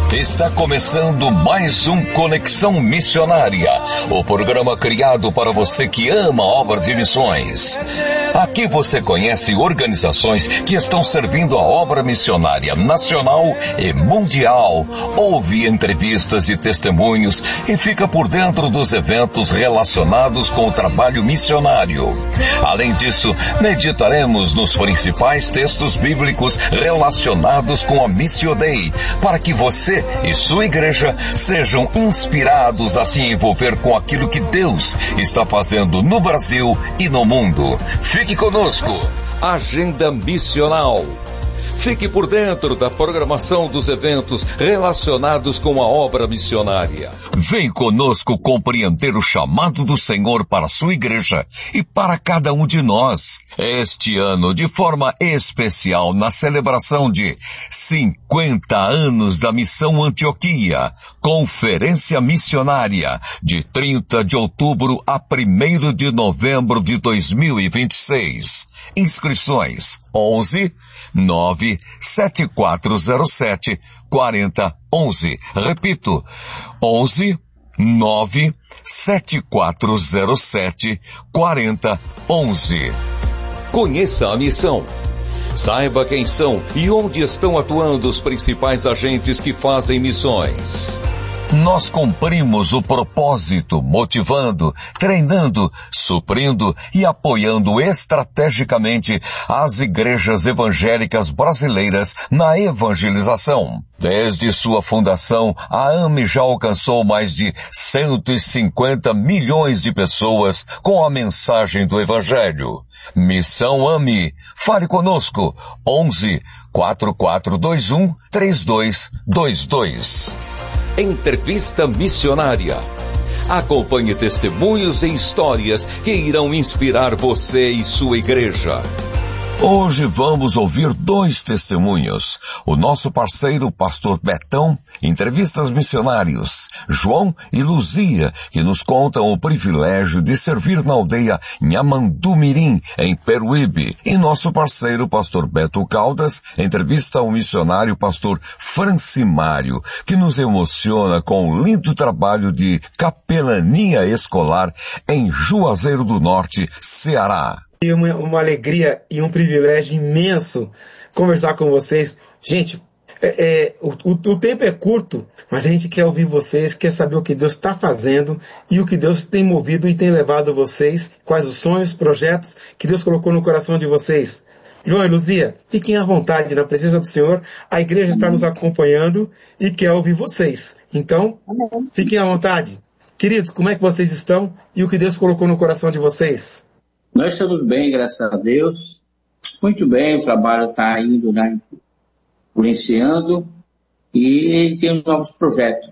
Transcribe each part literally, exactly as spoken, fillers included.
Está começando mais um Conexão Missionária, o programa criado para você que ama a obra de missões. Aqui você conhece organizações que estão servindo a obra missionária nacional e mundial, ouve entrevistas e testemunhos e fica por dentro dos eventos relacionados com o trabalho missionário. Além disso, meditaremos nos principais textos bíblicos relacionados com a Missio Dei, para que você e sua igreja sejam inspirados a se envolver com aquilo que Deus está fazendo no Brasil e no mundo. Fique conosco. Agenda Missional. Fique por dentro da programação dos eventos relacionados com a obra missionária. Vem conosco compreender o chamado do Senhor para a sua igreja e para cada um de nós. Este ano, de forma especial, na celebração de cinquenta anos da Missão Antioquia, Conferência Missionária, de trinta de outubro a primeiro de novembro de dois mil e vinte e seis. Inscrições onze nove sete quatro zero sete quatro zero um um. Repito, onze nove sete quatro zero sete quatro zero um um. Conheça a missão. Saiba quem são e onde estão atuando os principais agentes que fazem missões. Nós cumprimos o propósito, motivando, treinando, suprindo e apoiando estrategicamente as igrejas evangélicas brasileiras na evangelização. Desde sua fundação, a A M E já alcançou mais de cento e cinquenta milhões de pessoas com a mensagem do Evangelho. Missão A M E. Fale conosco. onze quatro quatro dois um três dois dois dois. Entrevista Missionária. Acompanhe testemunhos e histórias que irão inspirar você e sua igreja. Hoje vamos ouvir dois testemunhos. O nosso parceiro, pastor Betão, entrevistas missionários, João e Luzia, que nos contam o privilégio de servir na aldeia Nhamandu-Mirim, em Peruíbe. E nosso parceiro, pastor Beto Caldas, entrevista ao missionário pastor Francimário, que nos emociona com o lindo trabalho de capelania escolar em Juazeiro do Norte, Ceará. É uma, uma alegria e um privilégio imenso conversar com vocês. Gente, é, é, o, o, o tempo é curto, mas a gente quer ouvir vocês, quer saber o que Deus está fazendo e o que Deus tem movido e tem levado vocês, quais os sonhos, projetos que Deus colocou no coração de vocês. João e Luzia, fiquem à vontade na presença do Senhor. A igreja está nos acompanhando e quer ouvir vocês. Então, fiquem à vontade. Queridos, como é que vocês estão e o que Deus colocou no coração de vocês? Nós estamos bem, graças a Deus. Muito bem, o trabalho está indo, né, influenciando e tem novos projetos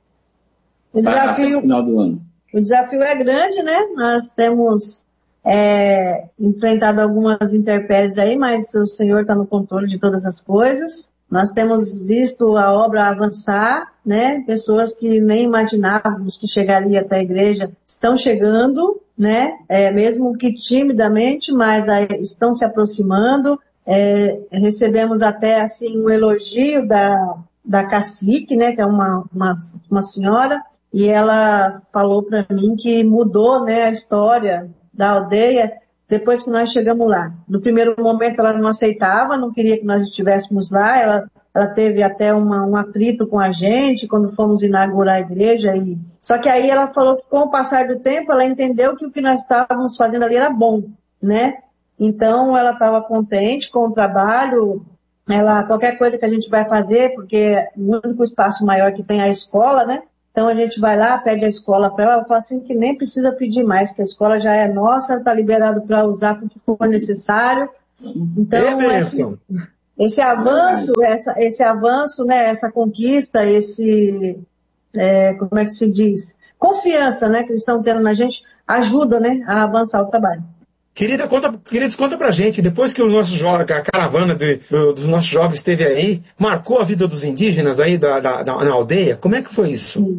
o para desafio, o final do ano. O desafio é grande, né? Nós temos é, enfrentado algumas intempéries aí, mas o Senhor está no controle de todas as coisas. Nós temos visto a obra avançar, né? Pessoas que nem imaginávamos que chegaria até a igreja estão chegando, né? É, mesmo que timidamente, mas aí estão se aproximando. É, recebemos até assim um elogio da, da cacique, né? Que é uma, uma, uma senhora, e ela falou para mim que mudou, né, a história da aldeia depois que nós chegamos lá. No primeiro momento ela não aceitava, não queria que nós estivéssemos lá, ela, ela teve até uma, um atrito com a gente quando fomos inaugurar a igreja. E... Só que aí ela falou que com o passar do tempo ela entendeu que o que nós estávamos fazendo ali era bom, né? Então ela estava contente com o trabalho, ela, qualquer coisa que a gente vai fazer, porque o único espaço maior que tem é a escola, né? Então a gente vai lá, pede a escola para ela, ela fala assim que nem precisa pedir mais, que a escola já é nossa, está liberado para usar o que for necessário. Então esse, esse avanço, essa, esse avanço, né, essa conquista, esse, é, como é que se diz, confiança, né, que eles estão tendo na gente, ajuda, né, a avançar o trabalho. Querida, conta, queridos, conta pra gente, depois que o nosso jo- a caravana de, do, dos nossos jovens esteve aí, marcou a vida dos indígenas aí da, da, da, na aldeia? Como é que foi isso?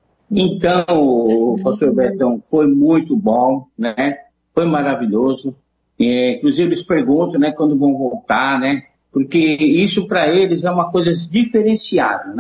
Então, pastor Betão, foi muito bom, né? Foi maravilhoso. É, inclusive eles perguntam, né, quando vão voltar, né? Porque isso para eles é uma coisa diferenciada, né?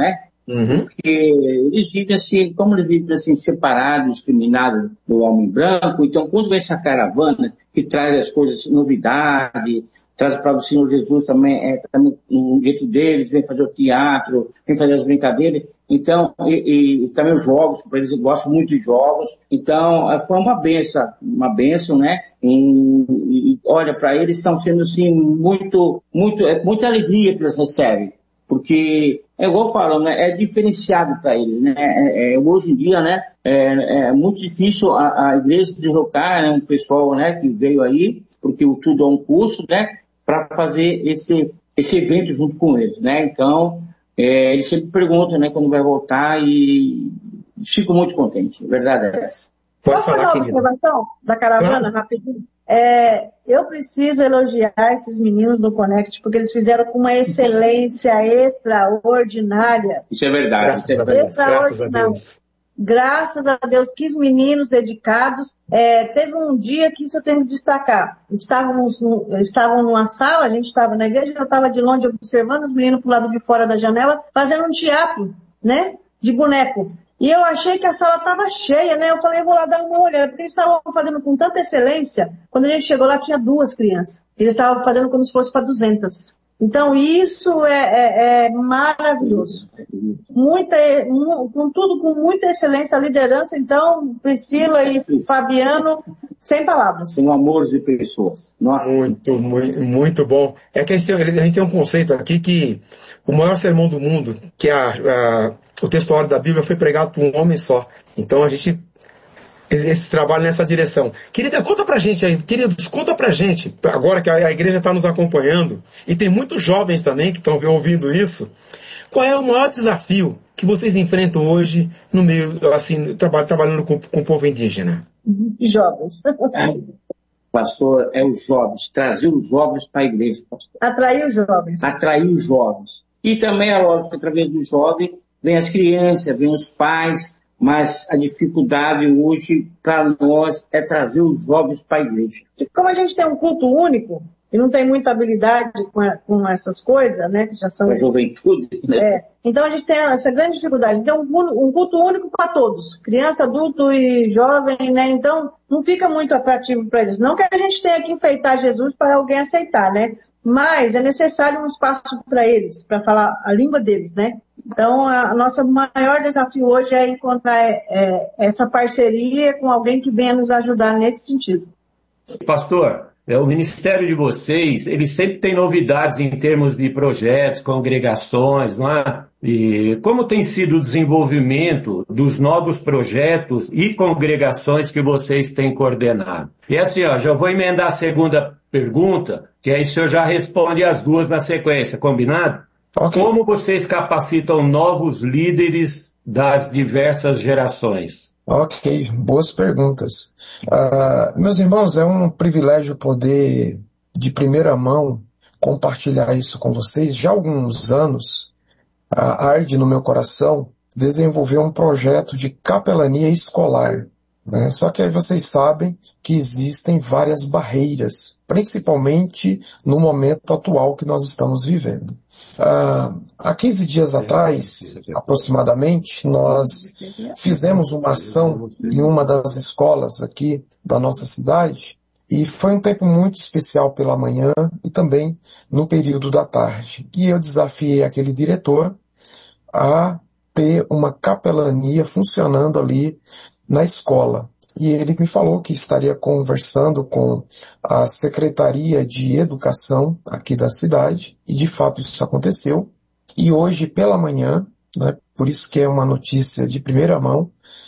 Uhum. Porque eles vivem assim, como eles vivem assim, separados, discriminados do homem branco, então quando vem essa caravana que traz as coisas, novidade, traz para o Senhor Jesus também, é, também um jeito deles, vem fazer o teatro, vem fazer as brincadeiras, então, e, e também os jogos, eles gostam muito de jogos, então foi uma benção, uma benção, né, e, e olha, para eles estão sendo assim, muito, muito, é muita alegria que eles recebem. Porque, é igual eu falo, né, é diferenciado para eles, né, é, é, hoje em dia, né, é, é muito difícil a, a igreja deslocar, né, um pessoal, né, que veio aí, porque o tudo é um curso, né, para fazer esse, esse evento junto com eles, né, então, é, eles sempre perguntam, né, quando vai voltar e fico muito contente, a verdade é essa. Pode Posso falar, fazer uma observação da caravana, ah. rapidinho? É, eu preciso elogiar esses meninos do Connect, porque eles fizeram com uma excelência extraordinária. Isso é verdade. Graças, isso é verdade. Graças a Deus. Graças a Deus, que os meninos dedicados. É, teve um dia que isso eu tenho que destacar. Estávamos, estavam numa sala, a gente estava na igreja, eu estava de longe observando os meninos pro lado de fora da janela, fazendo um teatro, né, de boneco. E eu achei que a sala estava cheia, né? Eu falei, eu vou lá dar uma olhada, porque eles estavam fazendo com tanta excelência. Quando a gente chegou lá, tinha duas crianças. Eles estavam fazendo como se fosse para duzentas. Então, isso é, é, é maravilhoso. Muita, com tudo, com muita excelência, a liderança. Então, Priscila e Fabiano, sem palavras. Um amor de pessoas. Nossa. Muito, muito, muito bom. É que a gente, tem, a gente tem um conceito aqui que o maior sermão do mundo, que é a, a, o textuário da Bíblia, foi pregado por um homem só. Então, a gente... esse trabalho nessa direção. Querida, conta pra gente aí, queridos, conta pra gente, agora que a, a igreja está nos acompanhando, e tem muitos jovens também que estão ouvindo isso, qual é o maior desafio que vocês enfrentam hoje no meio, assim, trabalho, trabalhando com, com o povo indígena? Jovens. Pastor, é os jovens, trazer os jovens para a igreja, pastor. Atrair os jovens. Atrair os jovens. E também, é lógico, que através do jovem, vem as crianças, vem os pais, mas a dificuldade hoje para nós é trazer os jovens para a igreja. Como a gente tem um culto único e não tem muita habilidade com, a, com essas coisas, né, que já são... A juventude, né? É, então a gente tem essa grande dificuldade. Então um, um culto único para todos, criança, adulto e jovem, né, então não fica muito atrativo para eles. Não que a gente tenha que enfeitar Jesus para alguém aceitar, né, mas é necessário um espaço para eles, para falar a língua deles, né. Então, a nossa maior desafio hoje é encontrar é, essa parceria com alguém que venha nos ajudar nesse sentido. Pastor, é, o ministério de vocês, ele sempre tem novidades em termos de projetos, congregações, não é? E como tem sido o desenvolvimento dos novos projetos e congregações que vocês têm coordenado? E assim, ó, já vou emendar a segunda pergunta, que aí o senhor já responde as duas na sequência, combinado? Okay. Como vocês capacitam novos líderes das diversas gerações? Ok, boas perguntas. Uh, meus irmãos, é um privilégio poder, de primeira mão, compartilhar isso com vocês. Já há alguns anos, uh, arde no meu coração desenvolver um projeto de capelania escolar. Né? Só que aí vocês sabem que existem várias barreiras, principalmente no momento atual que nós estamos vivendo. Uh, há quinze dias atrás, aproximadamente, nós fizemos uma ação em uma das escolas aqui da nossa cidade e foi um tempo muito especial pela manhã e também no período da tarde. E eu desafiei aquele diretor a ter uma capelania funcionando ali na escola. E ele me falou que estaria conversando com a Secretaria de Educação aqui da cidade, e de fato isso aconteceu. E hoje pela manhã, né, por isso que é uma notícia de primeira mão,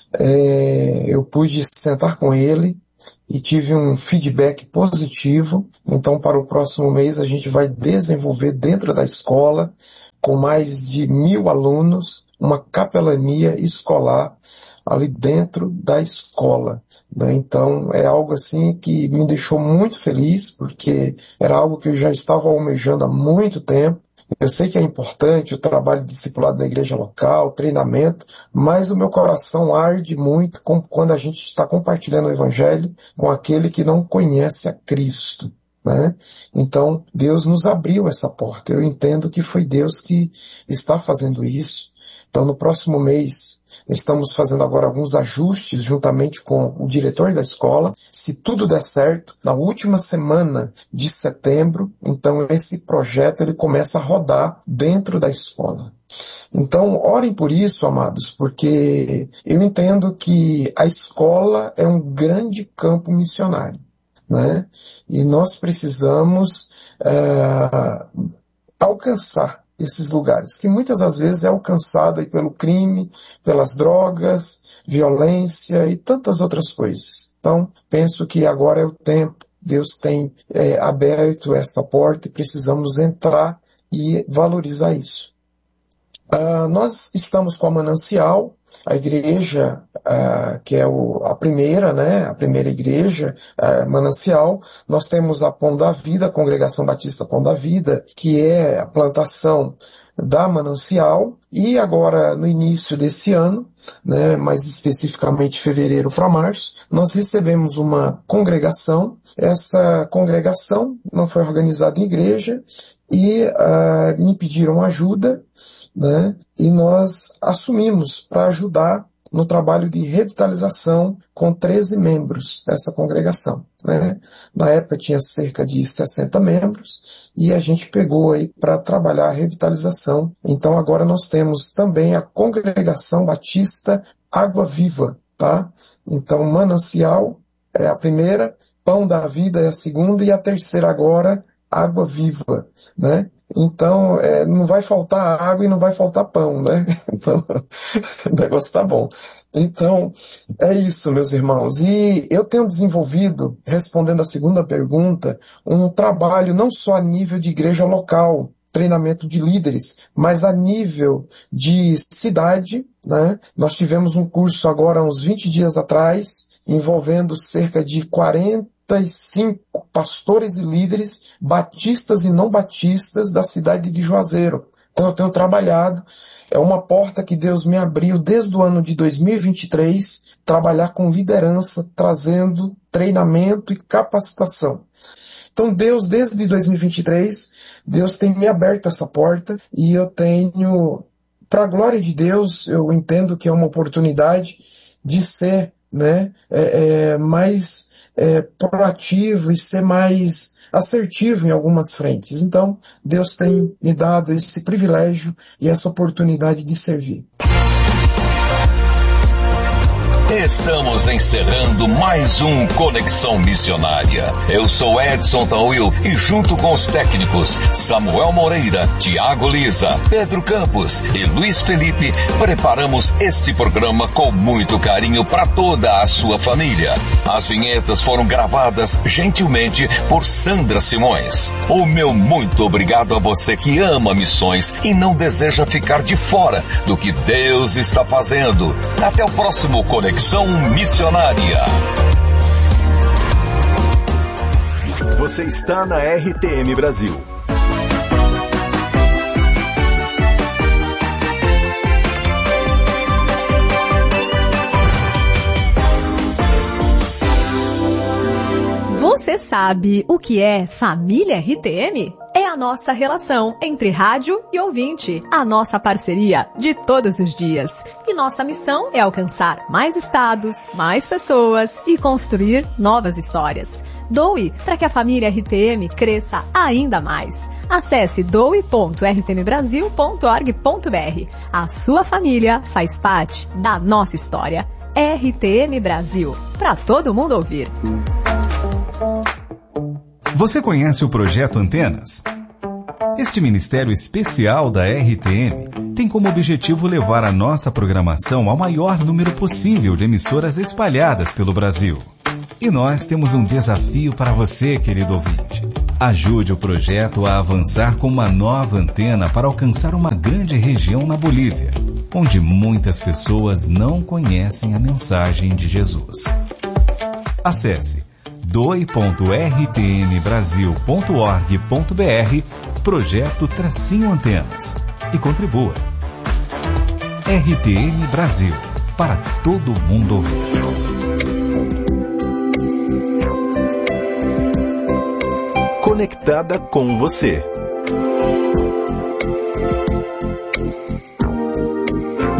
é, eu pude sentar com ele e tive um feedback positivo. Então para o próximo mês a gente vai desenvolver dentro da escola, com mais de mil alunos, uma capelania escolar ali dentro da escola. Né? Então é algo assim que me deixou muito feliz, porque era algo que eu já estava almejando há muito tempo. Eu sei que é importante o trabalho discipulado da igreja local, treinamento, mas o meu coração arde muito com, quando a gente está compartilhando o evangelho com aquele que não conhece a Cristo. Né? Então Deus nos abriu essa porta. Eu entendo que foi Deus que está fazendo isso. Então, no próximo mês, estamos fazendo agora alguns ajustes juntamente com o diretor da escola. Se tudo der certo, na última semana de setembro, então esse projeto ele começa a rodar dentro da escola. Então, orem por isso, amados, porque eu entendo que a escola é um grande campo missionário, né? E nós precisamos é, alcançar esses lugares, que muitas das vezes é alcançado aí pelo crime, pelas drogas, violência e tantas outras coisas. Então, penso que agora é o tempo, Deus tem é, aberto esta porta e precisamos entrar e valorizar isso. Uh, nós estamos com a Manancial, a igreja uh, que é o, a primeira, né, a primeira igreja, uh, Manancial. Nós temos a Pão da Vida, a Congregação Batista Pão da Vida, que é a plantação da Manancial, e agora no início desse ano, né, mais especificamente fevereiro para março, nós recebemos uma congregação. Essa congregação não foi organizada em igreja e uh, me pediram ajuda, né? E nós assumimos para ajudar no trabalho de revitalização com treze membros dessa congregação, né? Na época tinha cerca de sessenta membros e a gente pegou aí para trabalhar a revitalização. Então agora nós temos também a Congregação Batista Água Viva, tá? Então Manancial é a primeira, Pão da Vida é a segunda e a terceira agora, Água Viva, né? Então, é, não vai faltar água e não vai faltar pão, né? Então, o negócio tá bom. Então, é isso, meus irmãos. E eu tenho desenvolvido, respondendo a segunda pergunta, um trabalho não só a nível de igreja local, treinamento de líderes, mas a nível de cidade, né? Nós tivemos um curso agora, uns vinte dias atrás, envolvendo cerca de quarenta e cinco pastores e líderes batistas e não batistas da cidade de Juazeiro. Então eu tenho trabalhado, é uma porta que Deus me abriu desde o ano de dois mil e vinte e três, trabalhar com liderança, trazendo treinamento e capacitação. Então Deus, desde dois mil e vinte e três, Deus tem me aberto essa porta e eu tenho, para a glória de Deus, eu entendo que é uma oportunidade de ser, né, é, é, mais é, proativo e ser mais assertivo em algumas frentes. Então, Deus tem me dado esse privilégio e essa oportunidade de servir. Estamos encerrando mais um Conexão Missionária. Eu sou Edson Tauil e junto com os técnicos Samuel Moreira, Tiago Lisa, Pedro Campos e Luiz Felipe, preparamos este programa com muito carinho para toda a sua família. As vinhetas foram gravadas gentilmente por Sandra Simões. O meu muito obrigado a você que ama missões e não deseja ficar de fora do que Deus está fazendo. Até o próximo Conexão Missionária. Você está na R T M Brasil. Você sabe o que é família R T M? É a nossa relação entre rádio e ouvinte, a nossa parceria de todos os dias. E nossa missão é alcançar mais estados, mais pessoas e construir novas histórias. Doe para que a família R T M cresça ainda mais. Acesse doe ponto r t m brasil ponto org ponto b r. A sua família faz parte da nossa história. R T M Brasil, para todo mundo ouvir. Você conhece o Projeto Antenas? Este ministério especial da R T M tem como objetivo levar a nossa programação ao maior número possível de emissoras espalhadas pelo Brasil. E nós temos um desafio para você, querido ouvinte. Ajude o projeto a avançar com uma nova antena para alcançar uma grande região na Bolívia, onde muitas pessoas não conhecem a mensagem de Jesus. Acesse doe ponto r t m brasil ponto org ponto b r, projeto Tracinho Antenas, e contribua. R T M Brasil, para todo mundo ouvir. Conectada com você.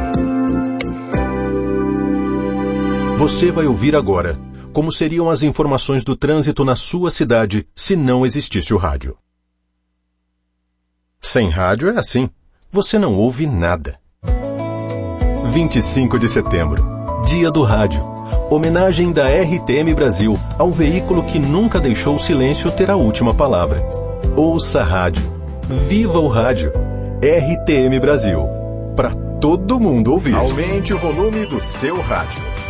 Você vai ouvir agora como seriam as informações do trânsito na sua cidade se não existisse o rádio. Sem rádio é assim. Você não ouve nada. vinte e cinco de setembro, Dia do Rádio. Homenagem da R T M Brasil ao veículo que nunca deixou o silêncio ter a última palavra. Ouça a rádio. Viva o rádio. R T M Brasil. Para todo mundo ouvir. Aumente o volume do seu rádio.